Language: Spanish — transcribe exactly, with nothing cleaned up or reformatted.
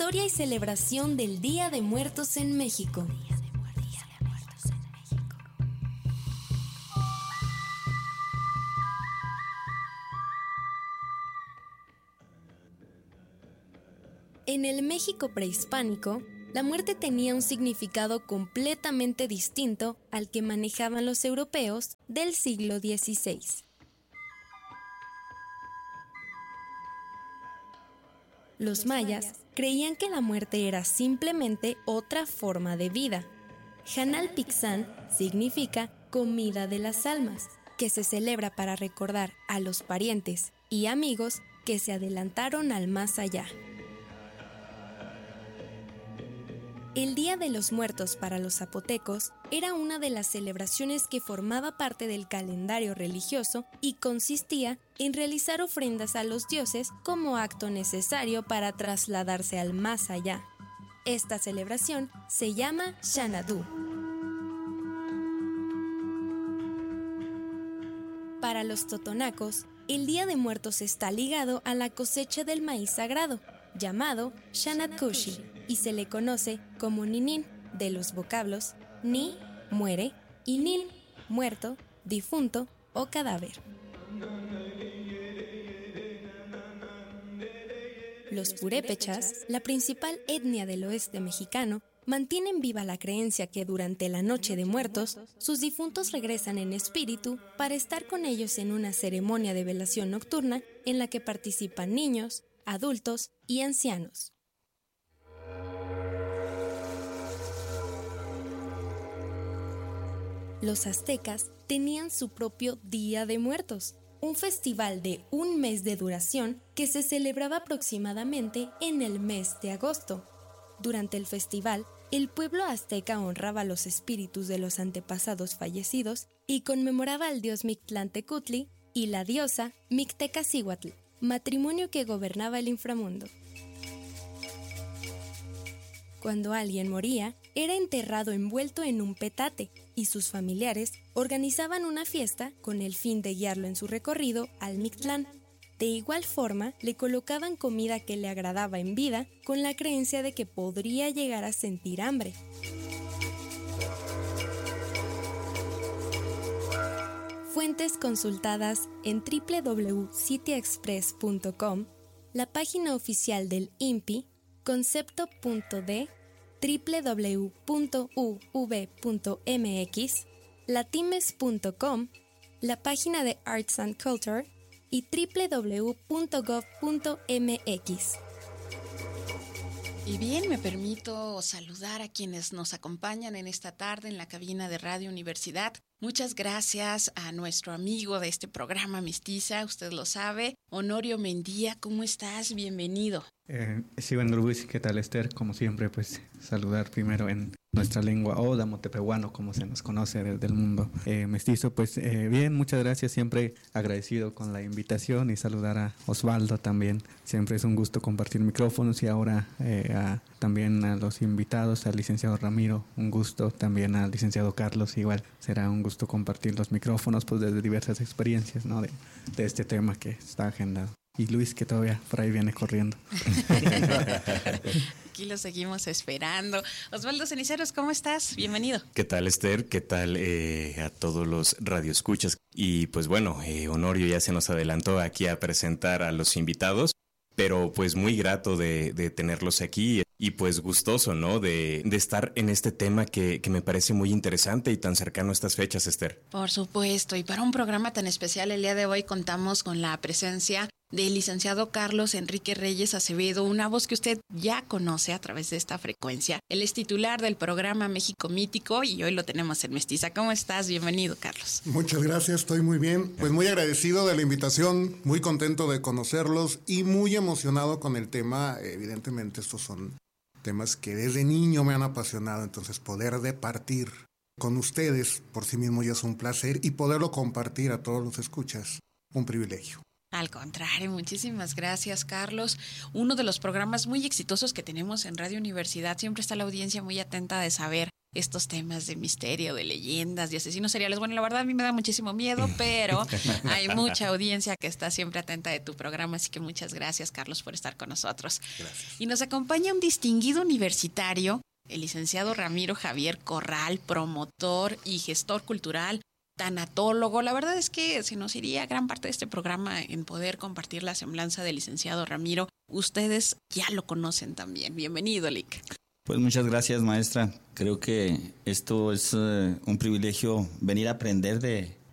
Historia y celebración del Día de Muertos en México. En el México prehispánico, la muerte tenía un significado completamente distinto al que manejaban los europeos del siglo dieciséis. Los mayas creían que la muerte era simplemente otra forma de vida. Hanal-Pixán significa comida de las almas, que se celebra para recordar a los parientes y amigos que se adelantaron al más allá. El Día de los Muertos para los zapotecos era una de las celebraciones que formaba parte del calendario religioso y consistía en realizar ofrendas a los dioses como acto necesario para trasladarse al más allá. Esta celebración se llama Xanadu. Para los totonacos, el Día de Muertos está ligado a la cosecha del maíz sagrado, llamado Xanatkushi, y se le conoce como Ninin, de los vocablos ni, muere, y nin, muerto, difunto o cadáver. Los purépechas, la principal etnia del oeste mexicano, mantienen viva la creencia que durante la Noche de Muertos, sus difuntos regresan en espíritu para estar con ellos en una ceremonia de velación nocturna en la que participan niños, adultos y ancianos. Los aztecas tenían su propio Día de Muertos, un festival de un mes de duración que se celebraba aproximadamente en el mes de agosto. Durante el festival, el pueblo azteca honraba los espíritus de los antepasados fallecidos y conmemoraba al dios Mictlantecutli y la diosa Mictecacihuatl, matrimonio que gobernaba el inframundo. Cuando alguien moría, era enterrado envuelto en un petate y sus familiares organizaban una fiesta con el fin de guiarlo en su recorrido al Mictlán. De igual forma, le colocaban comida que le agradaba en vida con la creencia de que podría llegar a sentir hambre. Fuentes consultadas en doble u doble u doble u punto city express punto com, la página oficial del I N P I, concepto punto d, doble u doble u doble u punto u v punto m x, latimes punto com, la página de Arts and Culture y doble u doble u doble u punto gov punto m x. Y bien, me permito saludar a quienes nos acompañan en esta tarde en la cabina de Radio Universidad. Muchas gracias a nuestro amigo de este programa Mestiza, usted lo sabe, Honorio Mendía. ¿Cómo estás? Bienvenido. Eh, sí, bueno, Luis, ¿qué tal, Esther? Como siempre, pues saludar primero en nuestra lengua Oda Motepehuano, como se nos conoce desde el mundo eh, mestizo. Pues eh, bien, muchas gracias, siempre agradecido con la invitación y saludar a Osvaldo también. Siempre es un gusto compartir micrófonos y ahora eh, a, también a los invitados, al licenciado Ramiro, un gusto, también al licenciado Carlos, igual será un gusto compartir los micrófonos pues desde diversas experiencias, ¿no? de, de este tema que está agendado. Y Luis, que todavía por ahí viene corriendo. Aquí lo seguimos esperando. Osvaldo Ceniceros, ¿cómo estás? Bienvenido. ¿Qué tal, Esther? ¿Qué tal eh, a todos los radioescuchas? Y pues bueno, eh, Honorio ya se nos adelantó aquí a presentar a los invitados, pero pues muy grato de, de tenerlos aquí y pues gustoso, ¿no? De, de estar en este tema que, que me parece muy interesante y tan cercano a estas fechas, Esther. Por supuesto, y para un programa tan especial el día de hoy contamos con la presencia del licenciado Carlos Enrique Reyes Acevedo, una voz que usted ya conoce a través de esta frecuencia. Él es titular del programa México Mítico y hoy lo tenemos en Mestiza. ¿Cómo estás? Bienvenido, Carlos. Muchas gracias, estoy muy bien. Pues muy agradecido de la invitación, muy contento de conocerlos y muy emocionado con el tema. Evidentemente estos son temas que desde niño me han apasionado, entonces poder departir con ustedes por sí mismo ya es un placer y poderlo compartir a todos los escuchas, un privilegio. Al contrario, muchísimas gracias, Carlos. Uno de los programas muy exitosos que tenemos en Radio Universidad, siempre está la audiencia muy atenta de saber estos temas de misterio, de leyendas, de asesinos seriales. Bueno, la verdad a mí me da muchísimo miedo, pero hay mucha audiencia que está siempre atenta de tu programa, así que muchas gracias, Carlos, por estar con nosotros. Gracias. Y nos acompaña un distinguido universitario, el licenciado Ramiro Javier Corral, promotor y gestor cultural, tanatólogo. La verdad es que se nos iría gran parte de este programa en poder compartir la semblanza del licenciado Ramiro. Ustedes ya lo conocen también. Bienvenido, Lic. Pues muchas gracias, maestra. Creo que esto es uh, un privilegio, venir a aprender de,